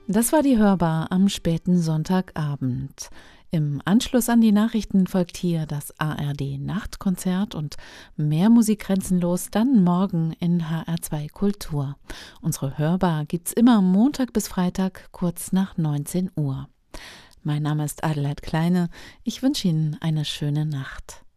Das war die Hörbar am späten Sonntagabend. Im Anschluss an die Nachrichten folgt hier das ARD-Nachtkonzert und mehr Musik grenzenlos dann morgen in HR2 Kultur. Unsere Hörbar gibt's immer Montag bis Freitag kurz nach 19 Uhr. Mein Name ist Adelheid Kleine. Ich wünsche Ihnen eine schöne Nacht.